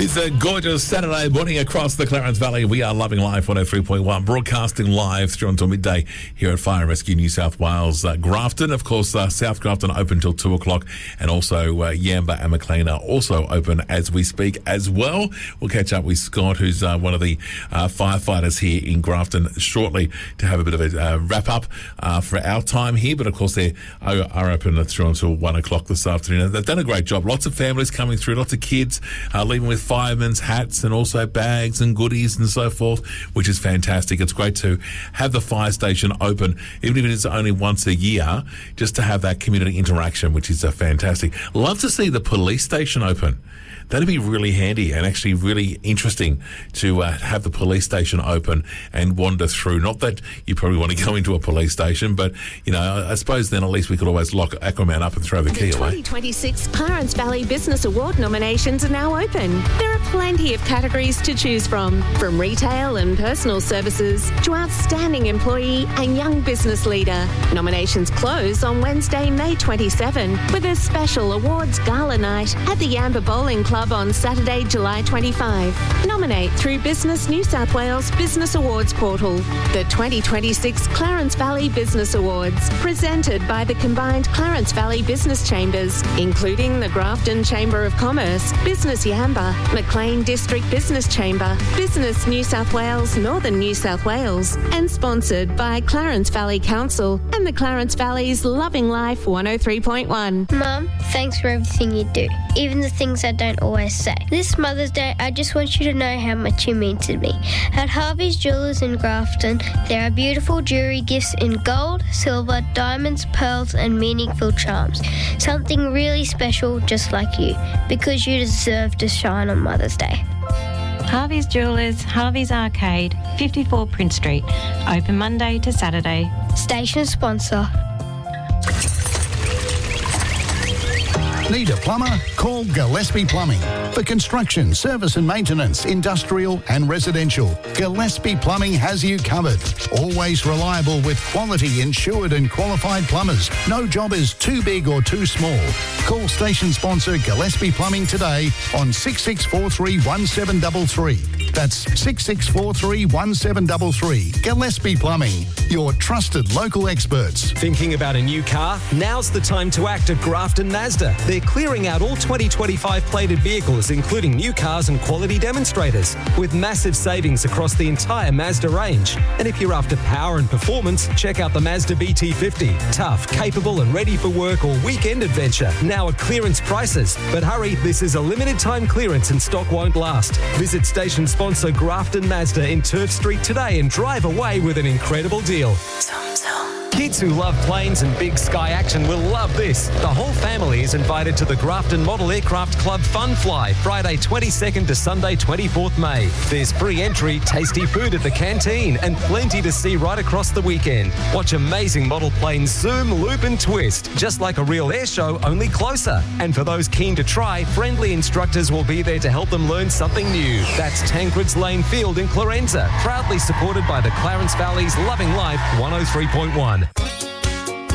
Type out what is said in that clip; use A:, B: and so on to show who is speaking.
A: It's a gorgeous Saturday morning across the Clarence Valley. We are Loving Life 103.1, broadcasting live through until midday here at Fire and Rescue New South Wales. Grafton, of course, South Grafton open till 2 o'clock, and also Yamba and Maclean are also open as we speak as well. We'll catch up with Scott, who's one of the firefighters here in Grafton shortly to have a bit of a wrap-up for our time here. But, of course, they are open through until 1 o'clock this afternoon. They've done a great job. Lots of families coming through, lots of kids leaving with firemen's hats and also bags and goodies and so forth, which is fantastic. It's great to have the fire station open, even if it is only once a year, just to have that community interaction, which is fantastic. Love to see the police station open. That'd be really handy and actually really interesting to have the police station open and wander through. Not that you probably want to go into a police station, but, you know, I suppose then at least we could always lock Aquaman up and throw the key away.
B: The 2026 Clarence Valley Business Award nominations are now open. There are plenty of categories to choose from retail and personal services to outstanding employee and young business leader. Nominations close on Wednesday, May 27, with a special awards gala night at the Yamba Bowling Club on Saturday, July 25. Nominate through Business New South Wales Business Awards portal. The 2026 Clarence Valley Business Awards, presented by the combined Clarence Valley Business Chambers, including the Grafton Chamber of Commerce, Business Yamba, Maclean District Business Chamber, Business New South Wales, Northern New South Wales, and sponsored by Clarence Valley Council and the Clarence Valley's Loving Life 103.1.
C: Mum, thanks for everything you do, even the things I don't always say. This Mother's Day, I just want you to know how much you mean to me. At Harvey's Jewellers in Grafton, there are beautiful jewellery gifts in gold, silver, diamonds, pearls and meaningful charms. Something really special just like you, because you deserve to shine on Mother's Day.
D: Harvey's Jewellers, Harvey's Arcade, 54 Prince Street. Open Monday to Saturday.
C: Station sponsor.
E: Need a plumber? Call Gillespie Plumbing. For construction, service and maintenance, industrial and residential, Gillespie Plumbing has you covered. Always reliable with quality, insured and qualified plumbers. No job is too big or too small. Call station sponsor Gillespie Plumbing today on 66431733. That's 66431733. Gillespie Plumbing, your trusted local experts.
F: Thinking about a new car? Now's the time to act at Grafton Mazda. They're clearing out all 2025 plated vehicles, including new cars and quality demonstrators, with massive savings across the entire Mazda range. And if you're after power and performance, check out the Mazda BT50. Tough, capable and ready for work or weekend adventure. Now at clearance prices. But hurry, this is a limited time clearance and stock won't last. Visit station sponsor Grafton Mazda in Turf Street today and drive away with an incredible deal. Kids who love planes and big sky action will love this. The whole family is invited to the Grafton Model Aircraft Club Fun Fly, Friday 22nd to Sunday 24th May. There's free entry, tasty food at the canteen, and plenty to see right across the weekend. Watch amazing model planes zoom, loop and twist, just like a real air show, only closer. And for those keen to try, friendly instructors will be there to help them learn something new. That's Tancred's Lane Field in Clarenza, proudly supported by the Clarence Valley's Loving Life 103.1.